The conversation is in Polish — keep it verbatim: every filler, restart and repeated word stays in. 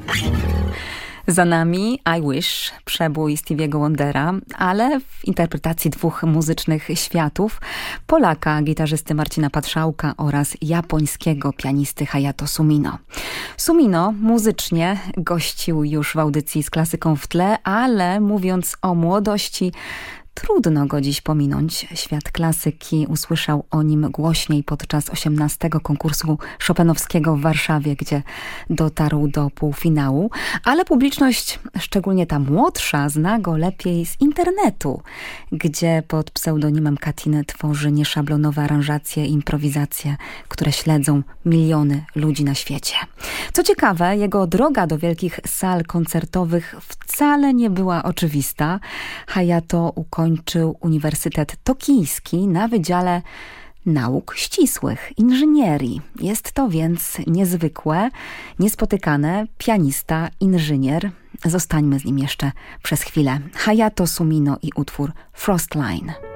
Za nami I Wish, przebój Stevie'ego Wondera, ale w interpretacji dwóch muzycznych światów, Polaka, gitarzysty Marcina Patrzałka oraz japońskiego pianisty Hayato Sumino. Sumino muzycznie gościł już w audycji z klasyką w tle, ale mówiąc o młodości, trudno go dziś pominąć. Świat klasyki usłyszał o nim głośniej podczas osiemnastego konkursu chopinowskiego w Warszawie, gdzie dotarł do półfinału, ale publiczność, szczególnie ta młodsza, zna go lepiej z internetu, gdzie pod pseudonimem Katiny tworzy nieszablonowe aranżacje i improwizacje, które śledzą miliony ludzi na świecie. Co ciekawe, jego droga do wielkich sal koncertowych wcale nie była oczywista. Hayato ukończył Kończył Uniwersytet Tokijski na Wydziale Nauk Ścisłych, inżynierii. Jest to więc niezwykłe, niespotykane, pianista, inżynier. Zostańmy z nim jeszcze przez chwilę. Hayato Sumino i utwór Frostline.